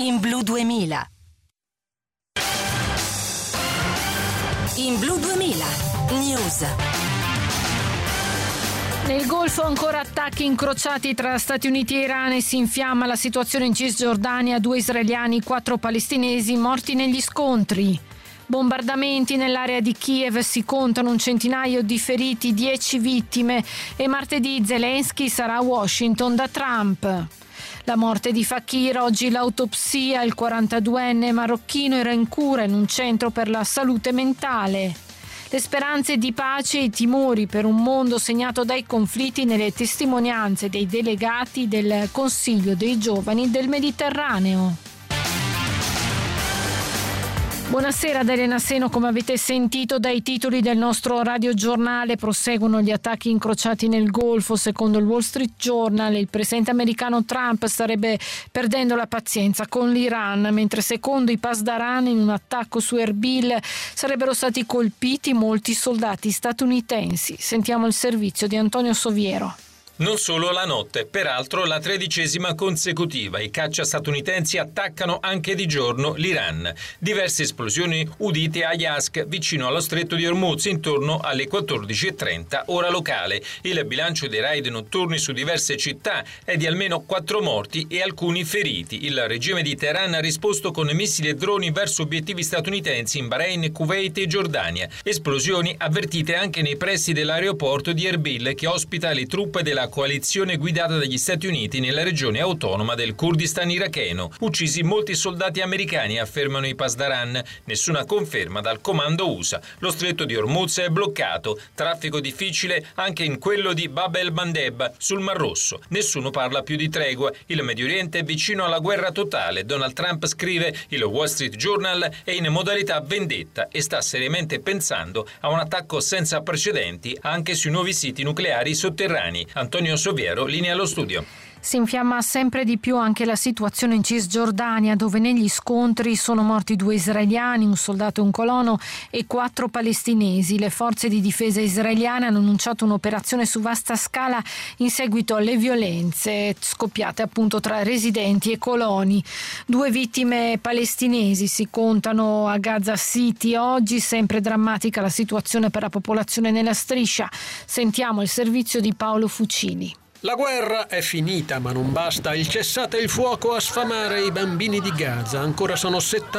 in Blu 2000. In Blu 2000, News. Nel Golfo ancora attacchi incrociati tra Stati Uniti e Iran e si infiamma la situazione in Cisgiordania, 2 israeliani, 4 palestinesi morti negli scontri. Bombardamenti nell'area di Kiev, si contano un centinaio di feriti, 10 vittime e martedì Zelensky sarà a Washington da Trump. La morte di Fakir, oggi l'autopsia, il 42enne marocchino era in cura in un centro per la salute mentale. Le speranze di pace e i timori per un mondo segnato dai conflitti nelle testimonianze dei delegati del Consiglio dei Giovani del Mediterraneo. Buonasera da Elena Seno. Come avete sentito dai titoli del nostro radiogiornale, proseguono gli attacchi incrociati nel Golfo. Secondo il Wall Street Journal, il presidente americano Trump starebbe perdendo la pazienza con l'Iran, mentre secondo i Pasdaran in un attacco su Erbil sarebbero stati colpiti molti soldati statunitensi. Sentiamo il servizio di Antonio Soviero. Non solo la notte, peraltro la 13ª consecutiva. I caccia statunitensi attaccano anche di giorno l'Iran. Diverse esplosioni udite a Yazd, vicino allo stretto di Hormuz, intorno alle 14:30 ora locale. Il bilancio dei raid notturni su diverse città è di almeno 4 morti e alcuni feriti. Il regime di Teheran ha risposto con missili e droni verso obiettivi statunitensi in Bahrain, Kuwait e Giordania. Esplosioni avvertite anche nei pressi dell'aeroporto di Erbil, che ospita le truppe della coalizione guidata dagli Stati Uniti nella regione autonoma del Kurdistan iracheno. Uccisi molti soldati americani, affermano i Pasdaran. Nessuna conferma dal comando USA. Lo stretto di Hormuz è bloccato. Traffico difficile anche in quello di Bab el-Mandeb, sul Mar Rosso. Nessuno parla più di tregua. Il Medio Oriente è vicino alla guerra totale. Donald Trump, scrive il Wall Street Journal, è in modalità vendetta e sta seriamente pensando a un attacco senza precedenti anche sui nuovi siti nucleari sotterranei. Antonio Soviero, linea allo studio. Si infiamma sempre di più anche la situazione in Cisgiordania, dove negli scontri sono morti 2 israeliani, un soldato e un colono, e 4 palestinesi. Le forze di difesa israeliane hanno annunciato un'operazione su vasta scala in seguito alle violenze scoppiate appunto tra residenti e coloni. 2 vittime palestinesi si contano a Gaza City. Oggi sempre drammatica la situazione per la popolazione nella striscia. Sentiamo il servizio di Paolo Fucili. La guerra è finita, ma non basta. Il cessate il fuoco a sfamare i bambini di Gaza. Ancora sono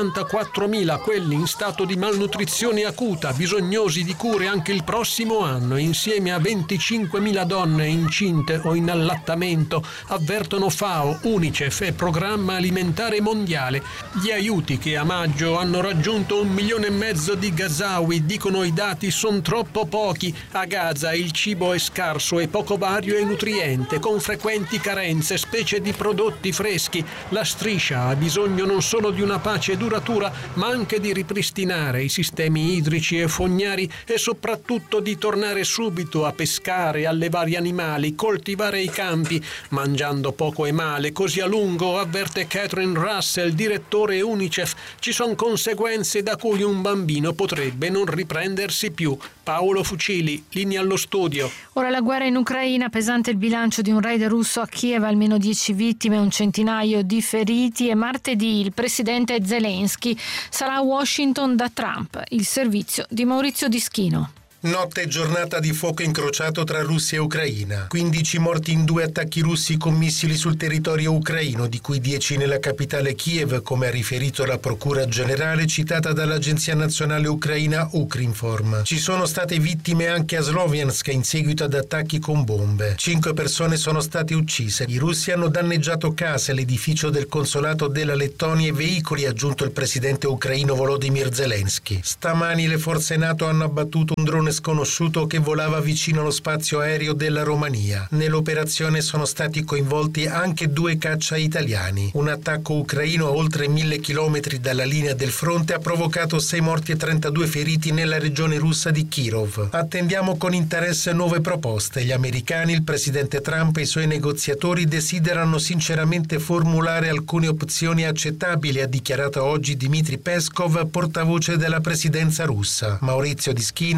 74.000 quelli in stato di malnutrizione acuta, bisognosi di cure anche il prossimo anno, insieme a 25.000 donne incinte o in allattamento, avvertono FAO, UNICEF e Programma Alimentare Mondiale. Gli aiuti che a maggio hanno raggiunto 1,5 milioni di gazawi, dicono i dati, sono troppo pochi. A Gaza il cibo è scarso e poco vario e nutriente, con frequenti carenze, specie di prodotti freschi. La striscia ha bisogno non solo di una pace duratura, ma anche di ripristinare i sistemi idrici e fognari e soprattutto di tornare subito a pescare, allevare animali, coltivare i campi, mangiando poco e male, così a lungo, avverte Catherine Russell, direttore UNICEF. Ci sono conseguenze da cui un bambino potrebbe non riprendersi più. Paolo Fucili, linea allo studio. Ora la guerra in Ucraina, pesante il bilancio di un raid russo a Kiev, almeno 10 vittime e un centinaio di feriti, e martedì il presidente Zelensky sarà a Washington da Trump. Il servizio di Maurizio Dischino. Notte e giornata di fuoco incrociato tra Russia e Ucraina. 15 morti in 2 attacchi russi con missili sul territorio ucraino, di cui 10 nella capitale Kiev, come ha riferito la Procura Generale citata dall'Agenzia Nazionale Ucraina Ukrinform. Ci sono state vittime anche a Sloviansk in seguito ad attacchi con bombe. 5 persone sono state uccise. I russi hanno danneggiato case, l'edificio del consolato della Lettonia e veicoli, ha aggiunto il presidente ucraino Volodymyr Zelensky. Stamani le forze NATO hanno abbattuto un drone sconosciuto che volava vicino allo spazio aereo della Romania. Nell'operazione sono stati coinvolti anche 2 caccia italiani. Un attacco ucraino a oltre 1.000 chilometri dalla linea del fronte ha provocato 6 morti e 32 feriti nella regione russa di Kirov. Attendiamo con interesse nuove proposte. Gli americani, il presidente Trump e i suoi negoziatori desiderano sinceramente formulare alcune opzioni accettabili, ha dichiarato oggi Dmitry Peskov, portavoce della presidenza russa. Maurizio Dischino, linea allo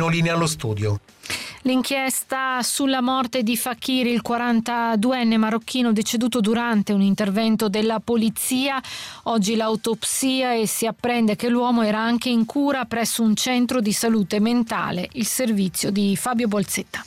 allo studio. L'inchiesta sulla morte di Fakir, il 42enne marocchino deceduto durante un intervento della polizia. Oggi l'autopsia e si apprende che l'uomo era anche in cura presso un centro di salute mentale. Il servizio di Fabio Bolzetta.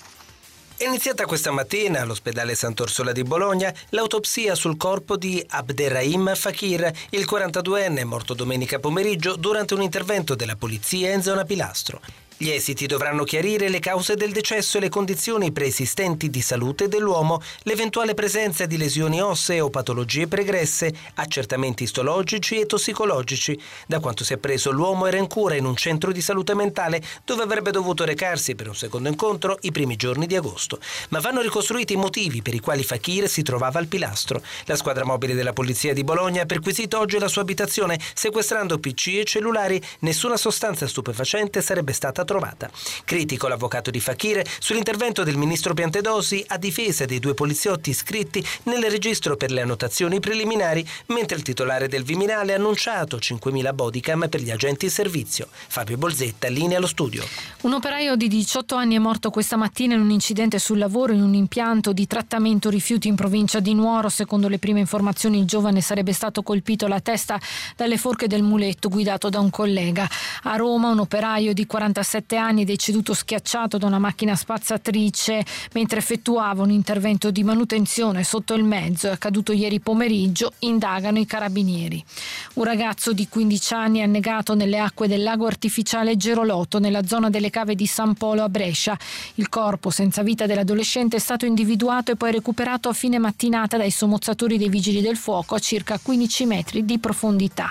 È iniziata questa mattina all'ospedale Sant'Orsola di Bologna l'autopsia sul corpo di Abderrahim Fakir, il 42enne morto domenica pomeriggio durante un intervento della polizia in zona Pilastro. Gli esiti dovranno chiarire le cause del decesso e le condizioni preesistenti di salute dell'uomo, l'eventuale presenza di lesioni ossee o patologie pregresse, accertamenti istologici e tossicologici. Da quanto si è appreso, l'uomo era in cura in un centro di salute mentale dove avrebbe dovuto recarsi per un secondo incontro i primi giorni di agosto. Ma vanno ricostruiti i motivi per i quali Fakir si trovava al Pilastro. La squadra mobile della polizia di Bologna ha perquisito oggi la sua abitazione, sequestrando PC e cellulari. Nessuna sostanza stupefacente sarebbe stata trovata. Critico l'avvocato di Fakir sull'intervento del ministro Piantedosi a difesa dei due poliziotti iscritti nel registro per le annotazioni preliminari, mentre il titolare del Viminale ha annunciato 5.000 bodycam per gli agenti in servizio. Fabio Bolzetta, linea allo studio. Un operaio di 18 anni è morto questa mattina in un incidente sul lavoro in un impianto di trattamento rifiuti in provincia di Nuoro. Secondo le prime informazioni il giovane sarebbe stato colpito alla testa dalle forche del muletto guidato da un collega. A Roma un operaio di 47 anni deceduto schiacciato da una macchina spazzatrice mentre effettuava un intervento di manutenzione sotto il mezzo. È accaduto ieri pomeriggio, indagano i carabinieri. Un ragazzo di 15 anni è annegato nelle acque del lago artificiale Gerolotto nella zona delle cave di San Polo a Brescia. Il corpo senza vita dell'adolescente è stato individuato e poi recuperato a fine mattinata dai sommozzatori dei vigili del fuoco a circa 15 metri di profondità.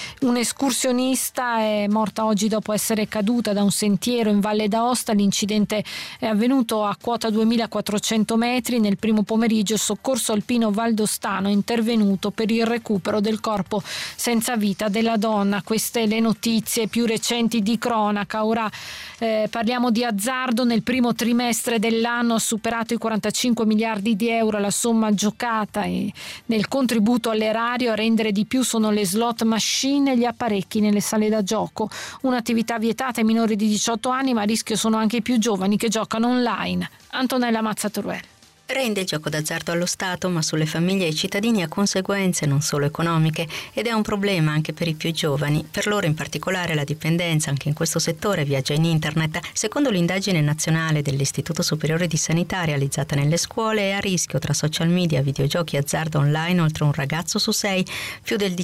Un'escursionista è morta oggi dopo essere caduta da un sentiero in Valle d'Aosta. L'incidente è avvenuto a quota 2400 metri. Nel primo pomeriggio il soccorso alpino valdostano è intervenuto per il recupero del corpo senza vita della donna. Queste le notizie più recenti di cronaca. Ora parliamo di azzardo. Nel primo trimestre dell'anno ha superato i 45 miliardi di euro la somma giocata e nel contributo all'erario. A rendere di più sono le slot machine e gli apparecchi nelle sale da gioco. Un'attività vietata ai minori di 18 anni, ma a rischio sono anche i più giovani che giocano online. Antonella Mazza-Torruel. Rende il gioco d'azzardo allo Stato, ma sulle famiglie e i cittadini ha conseguenze non solo economiche ed è un problema anche per i più giovani. Per loro in particolare la dipendenza anche in questo settore viaggia in internet. Secondo l'indagine nazionale dell'Istituto Superiore di Sanità realizzata nelle scuole è a rischio tra social media, videogiochi e azzardo online oltre un ragazzo su 6, più del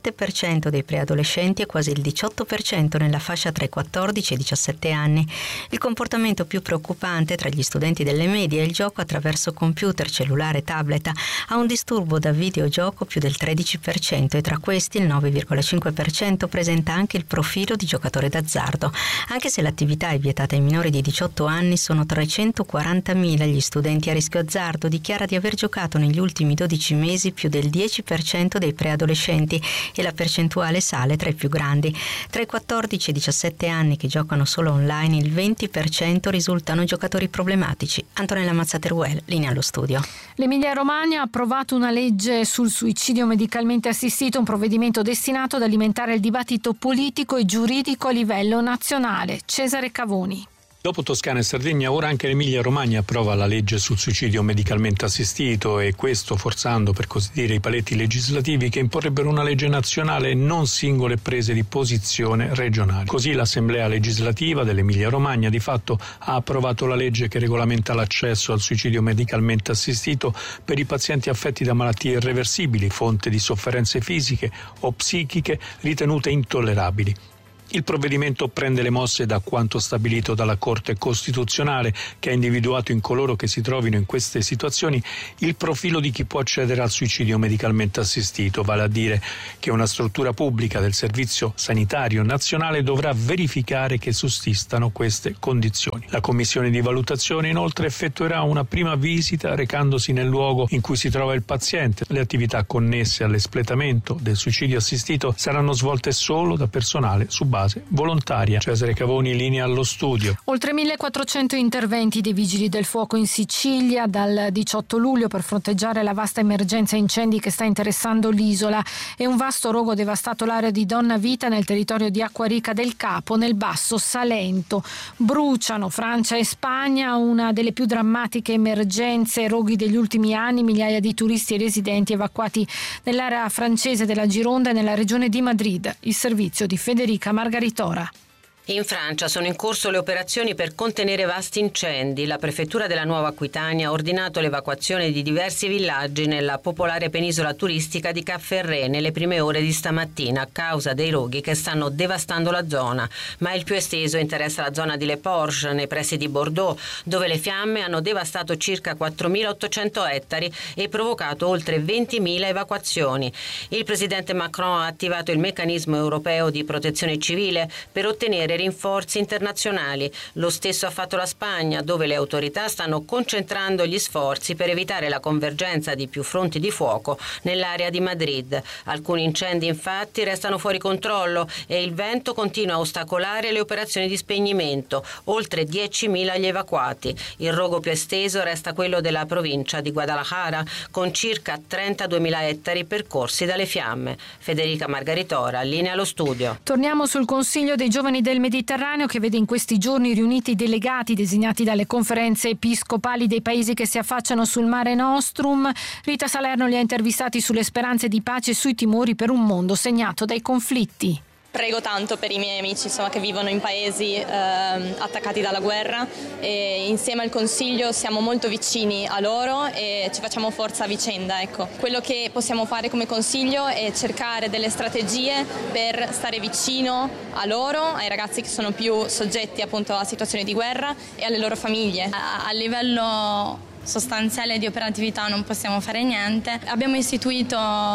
17% dei preadolescenti e quasi il 18% nella fascia tra i 14 e i 17 anni. Il comportamento più preoccupante tra gli studenti delle medie è il gioco attraverso computer, cellulare, tablet. Ha un disturbo da videogioco più del 13% e tra questi il 9,5% presenta anche il profilo di giocatore d'azzardo. Anche se l'attività è vietata ai minori di 18 anni, sono 340.000 gli studenti a rischio azzardo. Dichiara di aver giocato negli ultimi 12 mesi più del 10% dei preadolescenti e la percentuale sale tra i più grandi. Tra i 14 e i 17 anni che giocano solo online, il 20% risultano giocatori problematici. Antonella Mazza-Teruel, allo studio. L'Emilia-Romagna ha approvato una legge sul suicidio medicalmente assistito, un provvedimento destinato ad alimentare il dibattito politico e giuridico a livello nazionale. Cesare Cavoni. Dopo Toscana e Sardegna, ora anche l'Emilia-Romagna approva la legge sul suicidio medicalmente assistito, e questo forzando, per così dire, i paletti legislativi che imporrebbero una legge nazionale e non singole prese di posizione regionali. Così l'Assemblea legislativa dell'Emilia-Romagna di fatto ha approvato la legge che regolamenta l'accesso al suicidio medicalmente assistito per i pazienti affetti da malattie irreversibili, fonte di sofferenze fisiche o psichiche ritenute intollerabili. Il provvedimento prende le mosse da quanto stabilito dalla Corte Costituzionale, che ha individuato in coloro che si trovino in queste situazioni il profilo di chi può accedere al suicidio medicalmente assistito, vale a dire che una struttura pubblica del Servizio Sanitario Nazionale dovrà verificare che sussistano queste condizioni. La Commissione di valutazione inoltre effettuerà una prima visita recandosi nel luogo in cui si trova il paziente. Le attività connesse all'espletamento del suicidio assistito saranno svolte solo da personale su base base volontaria. Cesare Cavoni, linea allo studio. Oltre 1400 interventi dei Vigili del Fuoco in Sicilia dal 18 luglio per fronteggiare la vasta emergenza incendi che sta interessando l'isola, e un vasto rogo devastato l'area di Donnavita nel territorio di Acquarica del Capo nel Basso Salento. Bruciano Francia e Spagna, una delle più drammatiche emergenze e roghi degli ultimi anni, migliaia di turisti e residenti evacuati nell'area francese della Gironda e nella regione di Madrid. Il servizio di Federica Margaritora. In Francia sono in corso le operazioni per contenere vasti incendi. La prefettura della Nuova Aquitania ha ordinato l'evacuazione di diversi villaggi nella popolare penisola turistica di Cap Ferret nelle prime ore di stamattina a causa dei roghi che stanno devastando la zona. Ma il più esteso interessa la zona di Le Porges, nei pressi di Bordeaux, dove le fiamme hanno devastato circa 4.800 ettari e provocato oltre 20.000 evacuazioni. Il presidente Macron ha attivato il meccanismo europeo di protezione civile per ottenere rinforzi internazionali. Lo stesso ha fatto la Spagna, dove le autorità stanno concentrando gli sforzi per evitare la convergenza di più fronti di fuoco nell'area di Madrid. Alcuni incendi infatti restano fuori controllo e il vento continua a ostacolare le operazioni di spegnimento. Oltre 10.000 gli evacuati. Il rogo più esteso resta quello della provincia di Guadalajara, con circa 32.000 ettari percorsi dalle fiamme. Federica Margaritora, linea allo studio. Torniamo sul Consiglio dei Giovani del Mediterraneo, che vede in questi giorni riuniti i delegati designati dalle conferenze episcopali dei paesi che si affacciano sul Mare Nostrum. Rita Salerno li ha intervistati sulle speranze di pace e sui timori per un mondo segnato dai conflitti. Prego tanto per i miei amici che vivono in paesi attaccati dalla guerra, e insieme al Consiglio siamo molto vicini a loro e ci facciamo forza a vicenda. Ecco. Quello che possiamo fare come Consiglio è cercare delle strategie per stare vicino a loro, ai ragazzi che sono più soggetti appunto a situazioni di guerra e alle loro famiglie. A livello sostanziale di operatività non possiamo fare niente. Abbiamo istituito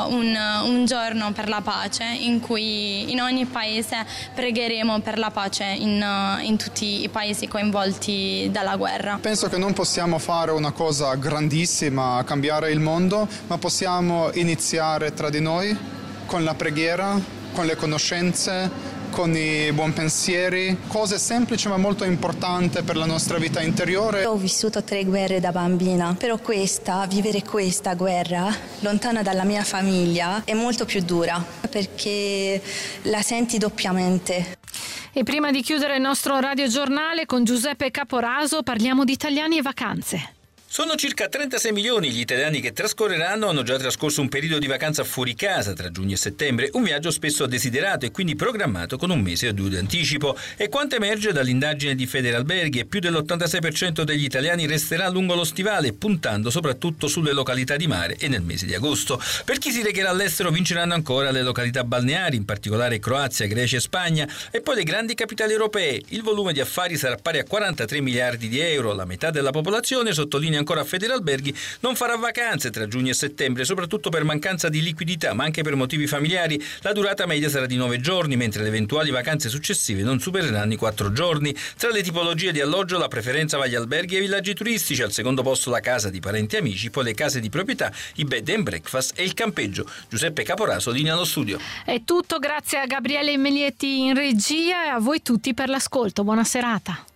un giorno per la pace in cui in ogni paese pregheremo per la pace in tutti i paesi coinvolti dalla guerra. Penso che non possiamo fare una cosa grandissima, cambiare il mondo, ma possiamo iniziare tra di noi con la preghiera, con le conoscenze, con i buoni pensieri, cose semplici ma molto importanti per la nostra vita interiore. Ho vissuto 3 guerre da bambina, però vivere questa guerra lontana dalla mia famiglia è molto più dura, perché la senti doppiamente. E prima di chiudere il nostro radiogiornale con Giuseppe Caporaso parliamo di italiani e vacanze. Sono circa 36 milioni gli italiani che trascorreranno o hanno già trascorso un periodo di vacanza fuori casa tra giugno e settembre, un viaggio spesso desiderato e quindi programmato con 1 mese o 2 di anticipo. E quanto emerge dall'indagine di Federalberghi, più dell'86% degli italiani resterà lungo lo stivale, puntando soprattutto sulle località di mare e nel mese di agosto. Per chi si recherà all'estero vinceranno ancora le località balneari, in particolare Croazia, Grecia e Spagna, e poi le grandi capitali europee. Il volume di affari sarà pari a 43 miliardi di euro, la metà della popolazione, sottolinea ancora a Federalberghi, non farà vacanze tra giugno e settembre, soprattutto per mancanza di liquidità, ma anche per motivi familiari. La durata media sarà di 9 giorni, mentre le eventuali vacanze successive non supereranno i 4 giorni. Tra le tipologie di alloggio la preferenza va agli alberghi e ai villaggi turistici, al secondo posto la casa di parenti e amici, poi le case di proprietà, i bed and breakfast e il campeggio. Giuseppe Caporaso, linea allo studio. È tutto, grazie a Gabriele Melietti in regia e a voi tutti per l'ascolto. Buona serata.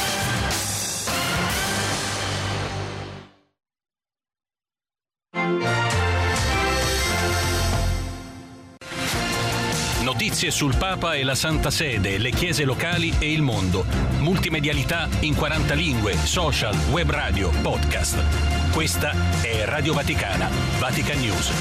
Notizie sul Papa e la Santa Sede, le chiese locali e il mondo. Multimedialità in 40 lingue, social, web radio, podcast. Questa è Radio Vaticana, Vatican News.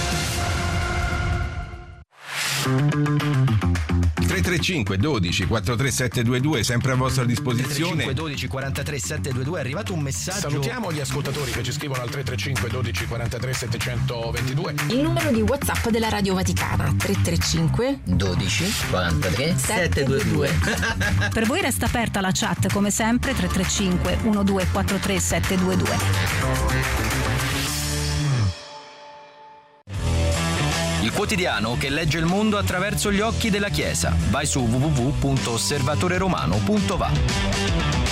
335 12 43 722 sempre a vostra disposizione. 335 12 43 722 è arrivato un messaggio. Salutiamo gli ascoltatori che ci scrivono al 335 12 43 722. Il numero di WhatsApp della Radio Vaticana 335 12 43 722. Per voi resta aperta la chat come sempre 335 1243 722. Il quotidiano che legge il mondo attraverso gli occhi della Chiesa. Vai su www.osservatoreromano.va.